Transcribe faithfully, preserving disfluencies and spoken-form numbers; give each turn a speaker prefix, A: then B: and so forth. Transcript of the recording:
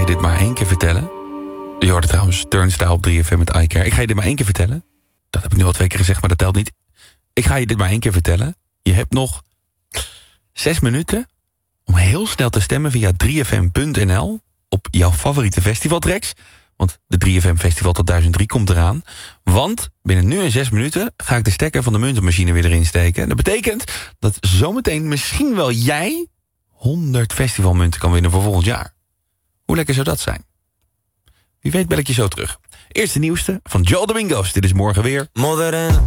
A: dit maar één keer vertellen. Je hoorde trouwens Turnstile op drie F M met iCare. Ik ga je dit maar één keer vertellen. Dat heb ik nu al twee keer gezegd, maar dat telt niet. Ik ga je dit maar één keer vertellen. Je hebt nog zes minuten om heel snel te stemmen via drie f m punt n l op jouw favoriete festivaltracks. Want de drie F M Festival tot duizend drie komt eraan. Want binnen nu en zes minuten ga ik de stekker van de muntenmachine weer erin steken. En dat betekent dat zometeen misschien wel jij honderd festivalmunten kan winnen voor volgend jaar. Hoe lekker zou dat zijn? Wie weet bel ik je zo terug. Eerst de nieuwste van Joel Domingos. Dit is Morgen Weer.
B: Modern.